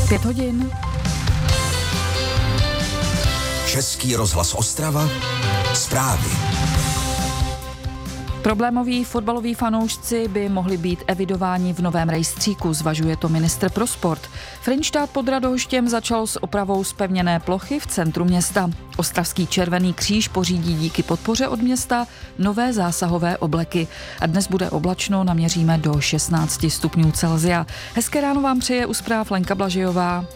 5 hodin. Český rozhlas Ostrava. Zprávy. Problémoví fotbaloví fanoušci by mohli být evidováni v novém rejstříku, zvažuje to ministr pro sport. Frenštát pod Radhoštěm začal s opravou zpevněné plochy v centru města. Ostravský Červený kříž pořídí díky podpoře od města nové zásahové obleky. A dnes bude oblačno, naměříme do 16 stupňů Celsia. Hezké ráno vám přeje u zpráv Lenka Blažejová.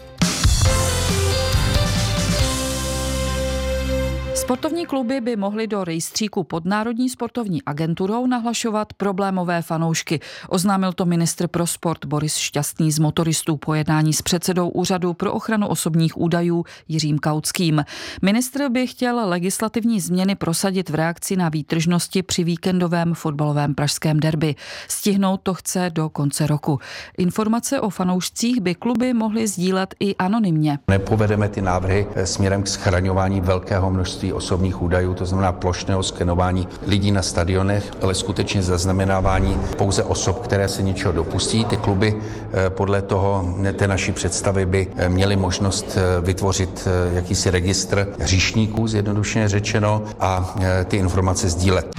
Sportovní kluby by mohly do rejstříku pod Národní sportovní agenturou nahlašovat problémové fanoušky. Oznámil to ministr pro sport Boris Šťastný z motoristů po jednání s předsedou Úřadu pro ochranu osobních údajů Jiřím Kautským. Ministr by chtěl legislativní změny prosadit v reakci na výtržnosti při víkendovém fotbalovém pražském derby. Stihnout to chce do konce roku. Informace o fanoušcích by kluby mohly sdílet i anonymně. Nepovedeme ty návrhy směrem k schraňování velkého množství osobních údajů, to znamená plošného skenování lidí na stadionech, ale skutečně zaznamenávání pouze osob, které se něčeho dopustí. Ty kluby podle toho, té naší představy, by měly možnost vytvořit jakýsi registr hříšníků, zjednodušeně řečeno, a ty informace sdílet.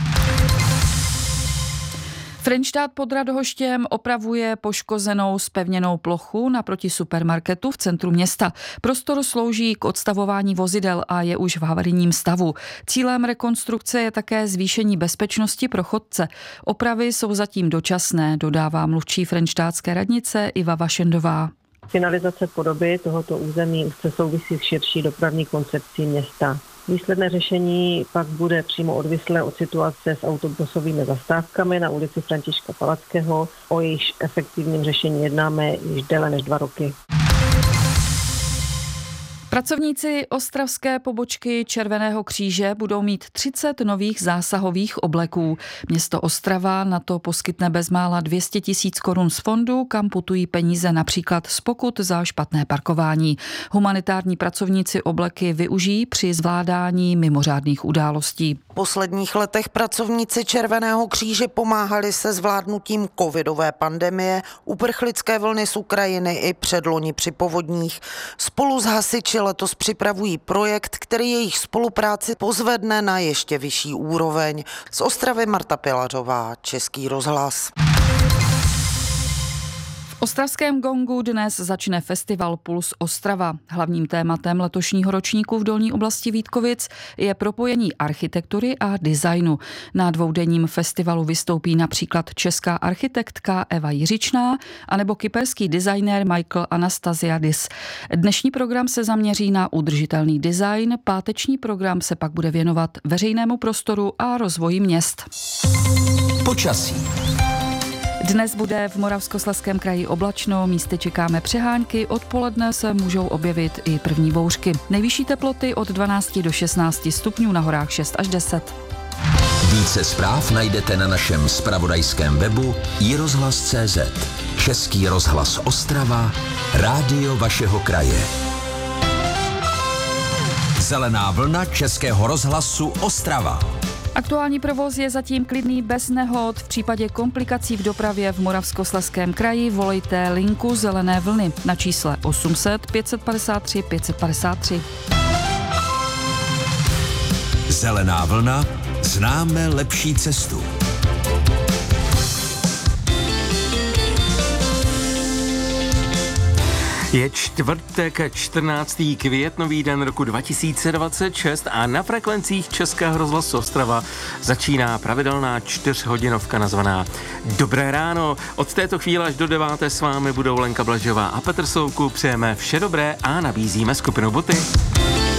Frenštát pod Radhoštěm opravuje poškozenou zpevněnou plochu naproti supermarketu v centru města. Prostor slouží k odstavování vozidel a je už v havarijním stavu. Cílem rekonstrukce je také zvýšení bezpečnosti pro chodce. Opravy jsou zatím dočasné, dodává mluvčí frenštátské radnice Iva Vašendová. Finalizace podoby tohoto území úzce souvisí s širší dopravní koncepcí města. Výsledné řešení pak bude přímo odvislé od situace s autobusovými zastávkami na ulici Františka Palackého. O jejich efektivním řešení jednáme již déle než 2 roky. Pracovníci ostravské pobočky Červeného kříže budou mít 30 nových zásahových obleků. Město Ostrava na to poskytne bezmála 200 000 korun z fondu, kam putují peníze například z pokut za špatné parkování. Humanitární pracovníci obleky využijí při zvládání mimořádných událostí. V posledních letech pracovníci Červeného kříže pomáhali se zvládnutím covidové pandemie, uprchlické vlny z Ukrajiny i předloni při povodních. Spolu s hasiči letos připravují projekt, který jejich spolupráci pozvedne na ještě vyšší úroveň. Z Ostravy Marta Pilařová, Český rozhlas. V ostravském Gongu dnes začne festival Puls Ostrava. Hlavním tématem letošního ročníku v dolní oblasti Vítkovic je propojení architektury a designu. Na dvoudenním festivalu vystoupí například česká architektka Eva Jiřičná anebo kyperský designér Michael Anastasiadis. Dnešní program se zaměří na udržitelný design, páteční program se pak bude věnovat veřejnému prostoru a rozvoji měst. Počasí. Dnes bude v Moravskoslezském kraji oblačno, místy čekáme přehánky, odpoledne se můžou objevit i první bouřky. Nejvyšší teploty od 12 do 16 stupňů, na horách 6 až 10. Více zpráv najdete na našem zpravodajském webu iRozhlas.cz. Český rozhlas Ostrava, rádio vašeho kraje. Zelená vlna Českého rozhlasu Ostrava. Aktuální provoz je zatím klidný bez nehod. V případě komplikací v dopravě v Moravskoslezském kraji volejte linku Zelené vlny na čísle 800 553 553. Zelená vlna, známe lepší cestu. Je čtvrtek, 14. květnový den roku 2026 a na frekvencích Českého rozhlasu Ostrava začíná pravidelná 4hodinovka nazvaná Dobré ráno. Od této chvíle až do 9. s vámi budou Lenka Blažová a Petr Soukup. Přejeme vše dobré a nabízíme skupinu Boty.